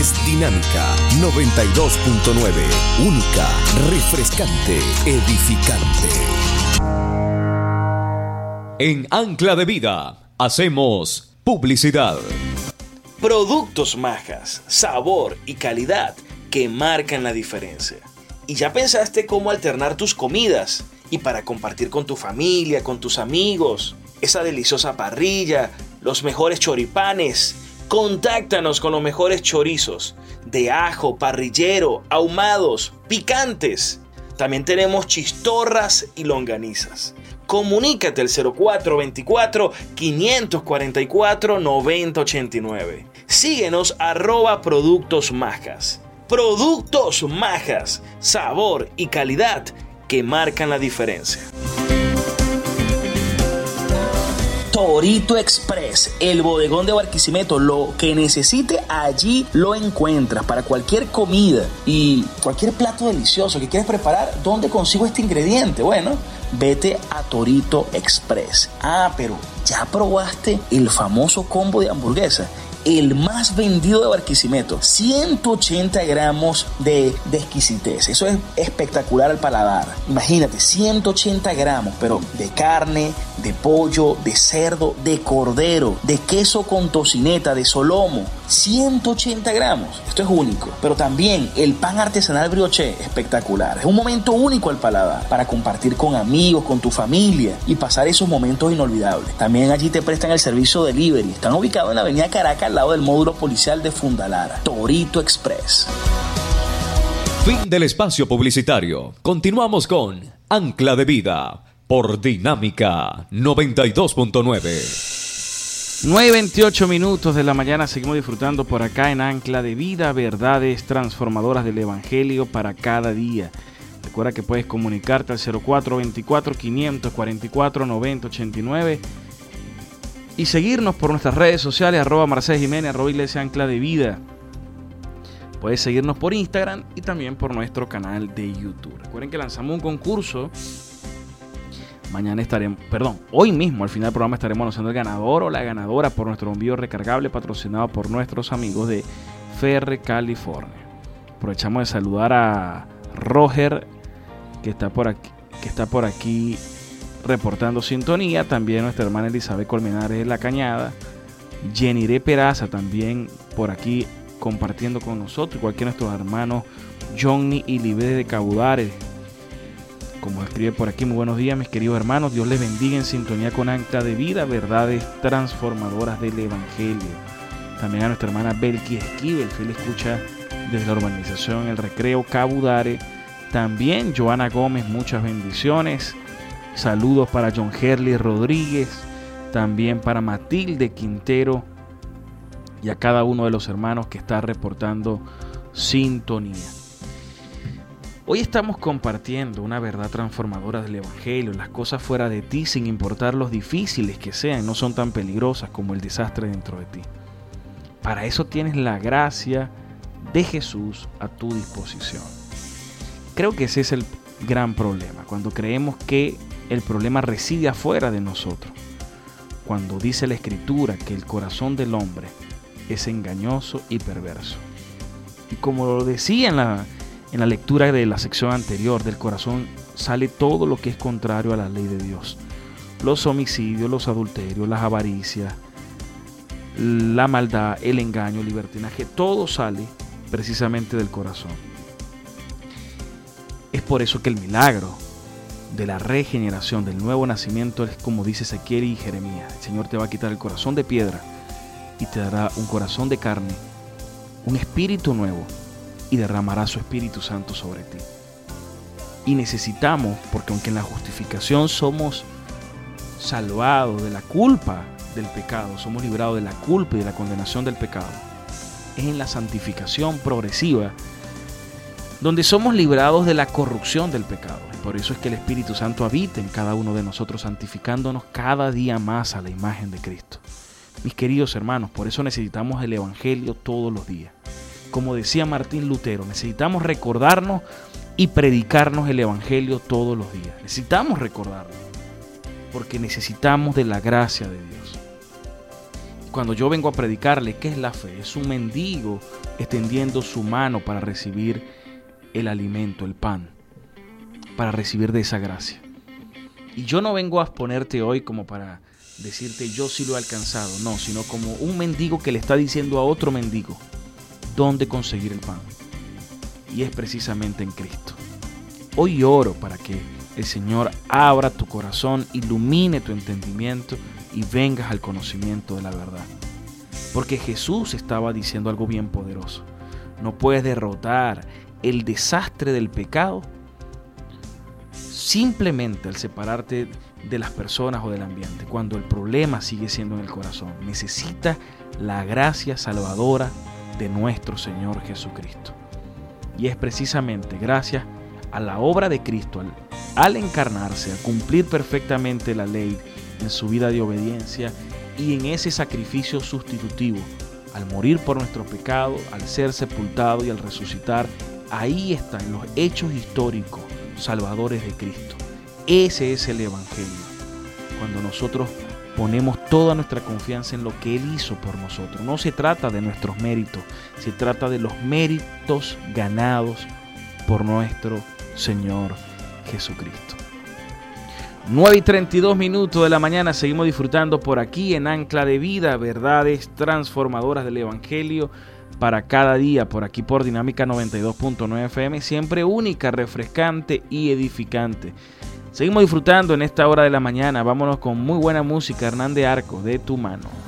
es Dinámica 92.9. Única, refrescante, edificante. En Ancla de Vida hacemos publicidad. Productos Majas, sabor y calidad que marcan la diferencia. ¿Y ya pensaste cómo alternar tus comidas? Y para compartir con tu familia, con tus amigos, esa deliciosa parrilla, los mejores choripanes. Contáctanos con los mejores chorizos de ajo, parrillero, ahumados, picantes. También tenemos chistorras y longanizas. Comunícate al 0424-544-9089. Síguenos @Productos Majas. Productos Majas, sabor y calidad que marcan la diferencia. Torito Express, el bodegón de Barquisimeto. Lo que necesite allí lo encuentras para cualquier comida y cualquier plato delicioso que quieras preparar. ¿Dónde consigo este ingrediente? Bueno, vete a Torito Express. Pero ¿ya probaste el famoso combo de hamburguesa? El más vendido de Barquisimeto, 180 gramos de exquisitez. Eso es espectacular al paladar. Imagínate, 180 gramos, pero de carne, de pollo, de cerdo, de cordero, de queso con tocineta, de solomo. 180 gramos. Esto es único. Pero también el pan artesanal brioché, espectacular. Es un momento único al paladar para compartir con amigos, con tu familia y pasar esos momentos inolvidables. También allí te prestan el servicio delivery. Están ubicados en la avenida Caracas, al lado del módulo policial de Fundalara. Torito Express. Fin del espacio publicitario. Continuamos con Ancla de Vida por Dinámica 92.9. 9:28 minutos de la mañana, seguimos disfrutando por acá en Ancla de Vida, verdades transformadoras del Evangelio para cada día. Recuerda que puedes comunicarte al 0424-544-9089 y seguirnos por nuestras redes sociales, @Marcés Jiménez, @Iglesia Ancla de Vida. Puedes seguirnos por Instagram y también por nuestro canal de YouTube. Recuerden que lanzamos un concurso. Hoy mismo al final del programa estaremos anunciando el ganador o la ganadora por nuestro envío recargable patrocinado por nuestros amigos de Ferre, California. Aprovechamos de saludar a Roger, que está por aquí reportando sintonía. También nuestra hermana Elizabeth Colmenares de La Cañada. Jeniré Peraza también por aquí compartiendo con nosotros, igual que nuestros hermanos Johnny y Libé de Cabudare. Como escribe por aquí, muy buenos días mis queridos hermanos, Dios les bendiga en sintonía con Ancla de Vida, verdades transformadoras del Evangelio. También a nuestra hermana Belki Esquivel, fiel escucha desde la urbanización El Recreo, Cabudare. También Joana Gómez, muchas bendiciones. Saludos para John Herley Rodríguez, también para Matilde Quintero y a cada uno de los hermanos que está reportando sintonía. Hoy estamos compartiendo una verdad transformadora del Evangelio. Las cosas fuera de ti, sin importar los difíciles que sean, no son tan peligrosas como el desastre dentro de ti. Para eso tienes la gracia de Jesús a tu disposición. Creo que ese es el gran problema, cuando creemos que el problema reside afuera de nosotros. Cuando dice la Escritura que el corazón del hombre es engañoso y perverso. Y como lo decía en la lectura de la sección anterior, del corazón sale todo lo que es contrario a la ley de Dios. Los homicidios, los adulterios, las avaricias, la maldad, el engaño, el libertinaje, todo sale precisamente del corazón. Es por eso que el milagro de la regeneración, del nuevo nacimiento, es como dice Ezequiel y Jeremías: el Señor te va a quitar el corazón de piedra y te dará un corazón de carne, un espíritu nuevo, y derramará su Espíritu Santo sobre ti. Y necesitamos, porque aunque en la justificación somos salvados de la culpa del pecado, somos librados de la culpa y de la condenación del pecado, es en la santificación progresiva donde somos librados de la corrupción del pecado. Y por eso es que el Espíritu Santo habita en cada uno de nosotros, santificándonos cada día más a la imagen de Cristo. Mis queridos hermanos, por eso necesitamos el Evangelio todos los días. Como decía Martín Lutero, necesitamos recordarnos y predicarnos el Evangelio todos los días. Necesitamos recordarlo, porque necesitamos de la gracia de Dios. cuando yo vengo a predicarle, ¿qué es la fe? Es un mendigo extendiendo su mano para recibir el alimento, el pan, para recibir de esa gracia. Y yo no vengo a exponerte hoy como para decirte yo sí lo he alcanzado, no, sino como un mendigo que le está diciendo a otro mendigo dónde conseguir el pan. Y es precisamente en Cristo. Hoy oro para que el Señor abra tu corazón, ilumine tu entendimiento y vengas al conocimiento de la verdad. Porque Jesús estaba diciendo algo bien poderoso. No puedes derrotar el desastre del pecado simplemente al separarte de las personas o del ambiente, cuando el problema sigue siendo en el corazón. Necesita la gracia salvadora de nuestro Señor Jesucristo. Y es precisamente gracias a la obra de Cristo, al encarnarse, a cumplir perfectamente la ley en su vida de obediencia y en ese sacrificio sustitutivo, al morir por nuestro pecado, al ser sepultado y al resucitar. Ahí están los hechos históricos salvadores de Cristo. Ese es el Evangelio. Cuando nosotros ponemos toda nuestra confianza en lo que Él hizo por nosotros. No se trata de nuestros méritos, se trata de los méritos ganados por nuestro Señor Jesucristo. 9:32 de la mañana, seguimos disfrutando por aquí en Ancla de Vida, verdades transformadoras del Evangelio para cada día, por aquí por Dinámica 92.9 FM, siempre única, refrescante y edificante. Seguimos disfrutando en esta hora de la mañana. Vámonos con muy buena música. Hernán de Arco, De tu mano.